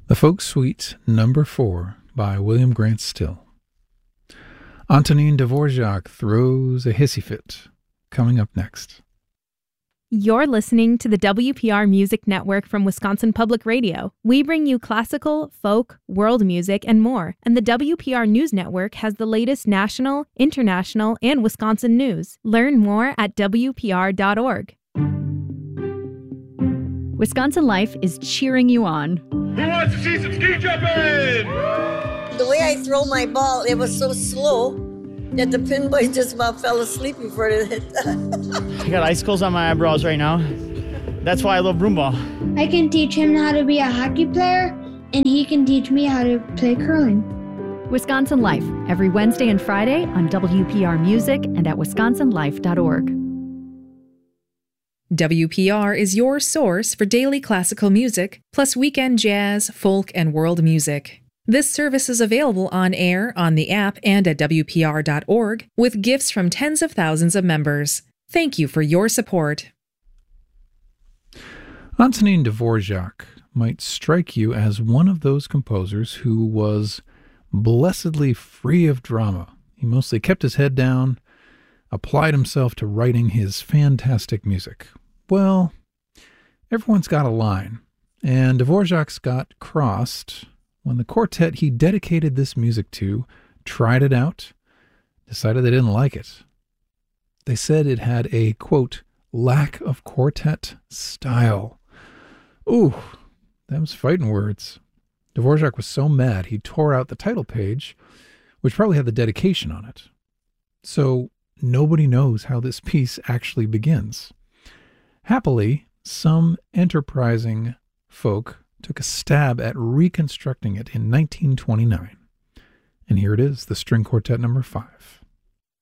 The Folk Suite Number 4 by William Grant Still. Antonin Dvorak throws a hissy fit. Coming up next. You're listening to the WPR Music Network from Wisconsin Public Radio. We bring you classical, folk, world music, and more. And the WPR News Network has the latest national, international, and Wisconsin news. Learn more at WPR.org. Wisconsin Life is cheering you on. Who wants to see some ski jumping? The way I throw my ball, it was so slow that the pin boy just about fell asleep before it hit. I got icicles on my eyebrows right now. That's why I love broom ball. I can teach him how to be a hockey player, and he can teach me how to play curling. Wisconsin Life, every Wednesday and Friday on WPR Music and at wisconsinlife.org. WPR is your source for daily classical music, plus weekend jazz, folk, and world music. This service is available on air, on the app, and at WPR.org, with gifts from tens of thousands of members. Thank you for your support. Antonin Dvorak might strike you as one of those composers who was blessedly free of drama. He mostly kept his head down, applied himself to writing his fantastic music. Well, everyone's got a line, and Dvorak's got crossed when the quartet he dedicated this music to tried it out, decided they didn't like it. They said it had a, quote, lack of quartet style. Ooh, them's fighting words. Dvorak was so mad he tore out the title page, which probably had the dedication on it. So nobody knows how this piece actually begins. Happily, some enterprising folk took a stab at reconstructing it in 1929. And here it is, the String Quartet Number 5.